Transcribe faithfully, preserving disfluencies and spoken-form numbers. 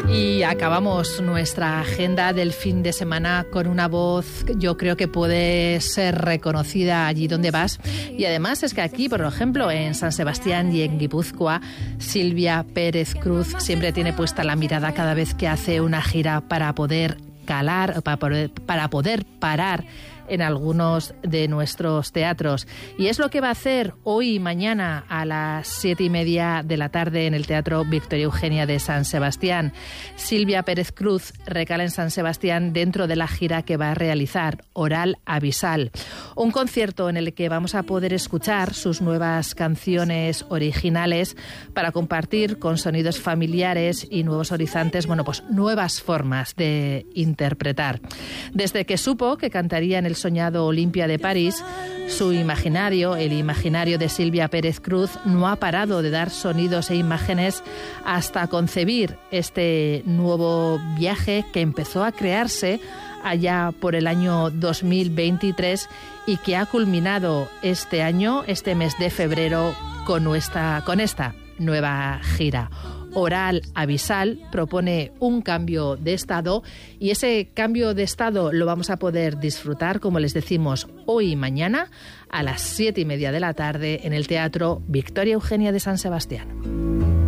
Y acabamos nuestra agenda del fin de semana con una voz que yo creo que puede ser reconocida allí donde vas. Y además es que aquí, por ejemplo, en San Sebastián y en Guipúzcoa, Silvia Pérez Cruz siempre tiene puesta la mirada cada vez que hace una gira para poder calar, para poder, para poder parar en algunos de nuestros teatros. Y es lo que va a hacer hoy y mañana a las siete y media de la tarde en el Teatro Victoria Eugenia de San Sebastián. Silvia Pérez Cruz recala en San Sebastián dentro de la gira que va a realizar, Oral Abisal. Un concierto en el que vamos a poder escuchar sus nuevas canciones originales para compartir con sonidos familiares y nuevos horizontes, bueno, pues nuevas formas de interpretar. Desde que supo que cantaría en el soñado Olimpia de París, su imaginario, el imaginario de Silvia Pérez Cruz, no ha parado de dar sonidos e imágenes hasta concebir este nuevo viaje que empezó a crearse allá por el año dos mil veintitrés y que ha culminado este año, este mes de febrero, con, nuestra, con esta nueva gira. Oral Abisal propone un cambio de estado y ese cambio de estado lo vamos a poder disfrutar, como les decimos, hoy y mañana a las siete y media de la tarde en el Teatro Victoria Eugenia de San Sebastián.